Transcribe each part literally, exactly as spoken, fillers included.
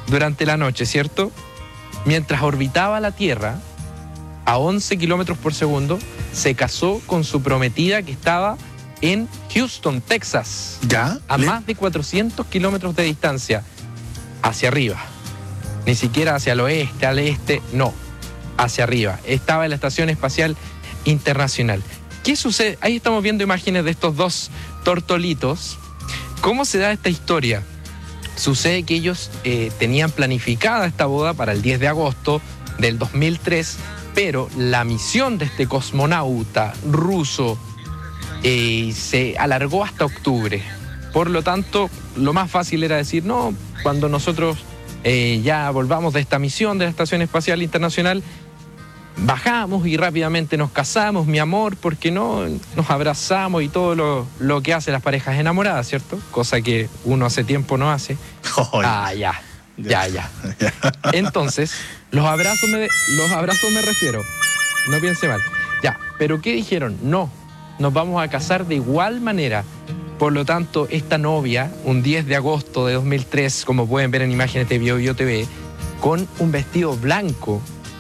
durante la noche, ¿cierto? Mientras orbitaba la Tierra a once kilómetros por segundo, se casó con su prometida que estaba en Houston, Texas. ¿Ya? A Le... más de cuatrocientos kilómetros de distancia, hacia arriba. Ni siquiera hacia el oeste, al este, no, hacia arriba. Estaba en la Estación Espacial Internacional. ¿Qué sucede? Ahí estamos viendo imágenes de estos dos tortolitos. ¿Cómo se da esta historia? Sucede que ellos eh, tenían planificada esta boda para el diez de agosto del dos mil tres, pero la misión de este cosmonauta ruso eh, se alargó hasta octubre. Por lo tanto, lo más fácil era decir, no, cuando nosotros eh, ya volvamos de esta misión de la Estación Espacial Internacional, bajamos y rápidamente nos casamos, mi amor, porque no nos abrazamos y todo lo, lo que hacen las parejas enamoradas, ¿cierto? Cosa que uno hace tiempo no hace. Oh, ah, ya, ya, ya. ya. Entonces, los abrazos me, los abrazos me refiero. No piense mal. Ya, pero ¿qué dijeron? No, nos vamos a casar de igual manera. Por lo tanto, esta novia, un diez de agosto de dos mil tres, como pueden ver en imágenes de BioBio T V, con un vestido blanco,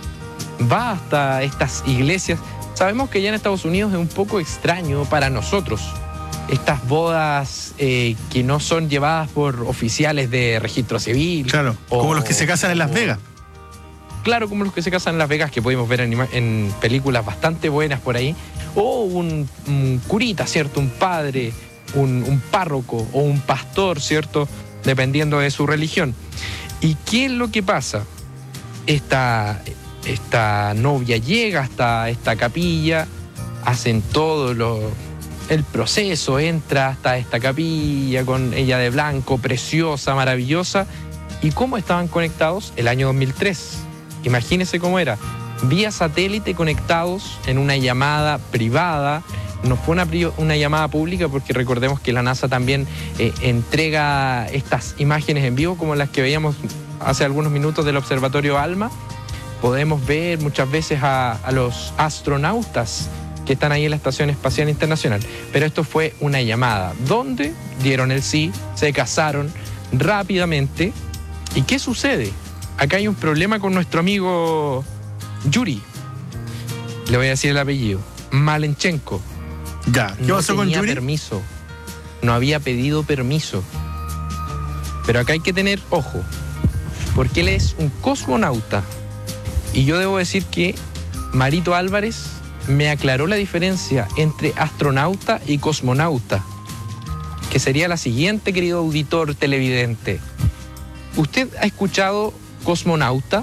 va hasta estas iglesias. Sabemos que ya en Estados Unidos es un poco extraño para nosotros estas bodas eh, que no son llevadas por oficiales de registro civil. Claro, o, como los que se casan en Las Vegas. Claro, como los que se casan en Las Vegas, que podemos ver en, en películas bastante buenas por ahí. O un, un curita, ¿cierto? Un padre, un, un párroco o un pastor, ¿cierto? Dependiendo de su religión. ¿Y qué es lo que pasa? Esta... Esta novia llega hasta esta capilla, hacen todo lo, el proceso, entra hasta esta capilla con ella de blanco, preciosa, maravillosa. ¿Y cómo estaban conectados? El año dos mil tres. Imagínense cómo era. Vía satélite conectados en una llamada privada. No fue una, una llamada pública porque recordemos que la NASA también eh, entrega estas imágenes en vivo como las que veíamos hace algunos minutos del observatorio ALMA. Podemos ver muchas veces a, a los astronautas que están ahí en la Estación Espacial Internacional. Pero esto fue una llamada donde dieron el sí, se casaron rápidamente. ¿Y qué sucede? Acá hay un problema con nuestro amigo Yuri. Le voy a decir el apellido. Malenchenko. Ya, ¿qué pasó con Yuri? No tenía permiso. No había pedido permiso. Pero acá hay que tener ojo, porque él es un cosmonauta. Y yo debo decir que Marito Álvarez me aclaró la diferencia entre astronauta y cosmonauta, que sería la siguiente, querido auditor televidente. ¿Usted ha escuchado cosmonauta?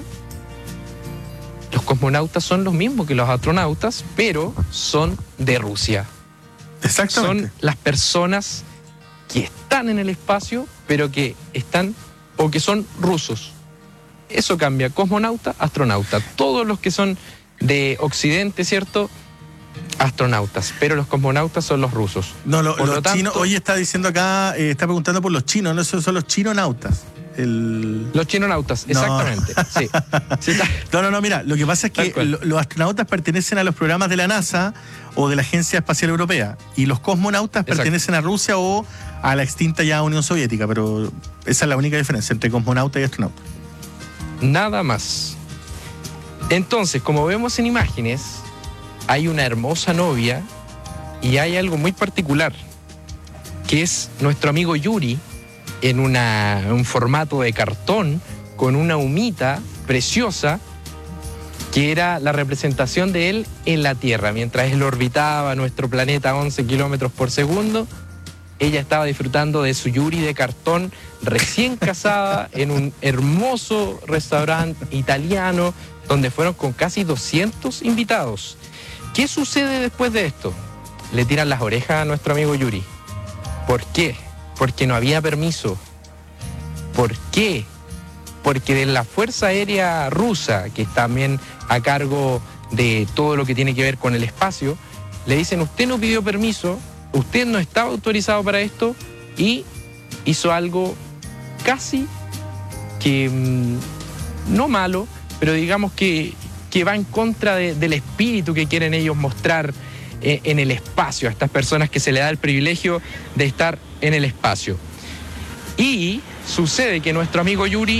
Los cosmonautas son los mismos que los astronautas, pero son de Rusia. Exactamente. Son las personas que están en el espacio, pero que están o que son rusos. Eso cambia, cosmonauta, astronauta. Todos los que son de Occidente, ¿cierto? Astronautas, pero los cosmonautas son los rusos. No, lo, por los lo tanto, chinos, hoy está diciendo acá, eh, está preguntando por los chinos, no, esos son los chinonautas. El... Los chinonautas, no. exactamente. Sí. Sí, no, no, no, mira, lo que pasa es que lo, los astronautas pertenecen a los programas de la NASA o de la Agencia Espacial Europea, y los cosmonautas Exacto. pertenecen a Rusia o a la extinta ya Unión Soviética, pero esa es la única diferencia entre cosmonauta y astronauta. Nada más. Entonces, como vemos en imágenes, hay una hermosa novia y hay algo muy particular, que es nuestro amigo Yuri en una, un formato de cartón con una humita preciosa que era la representación de él en la Tierra. Mientras él orbitaba nuestro planeta a once kilómetros por segundo, ella estaba disfrutando de su Yuri de cartón, recién casada, en un hermoso restaurante italiano, donde fueron con casi doscientos invitados. ¿Qué sucede después de esto? Le tiran las orejas a nuestro amigo Yuri. ¿Por qué? Porque no había permiso. ¿Por qué? Porque de la Fuerza Aérea Rusa, que es también a cargo de todo lo que tiene que ver con el espacio, le dicen, usted no pidió permiso, usted no estaba autorizado para esto, y hizo algo casi que mmm, no malo, pero digamos que, que va en contra de, del espíritu que quieren ellos mostrar eh, en el espacio, a estas personas que se le da el privilegio de estar en el espacio. Y sucede que nuestro amigo Yuri